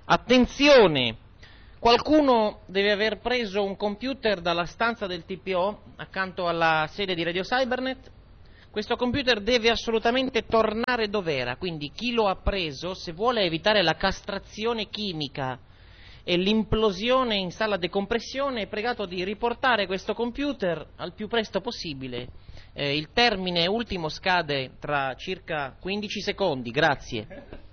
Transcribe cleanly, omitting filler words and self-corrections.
Attenzione! Qualcuno deve aver preso un computer dalla stanza del TPO, accanto alla sede di Radio Cybernet. Questo computer deve assolutamente tornare dov'era, quindi chi lo ha preso, se vuole evitare la castrazione chimica e l'implosione in sala decompressione, è pregato di riportare questo computer al più presto possibile. Il termine ultimo scade tra circa 15 secondi, grazie.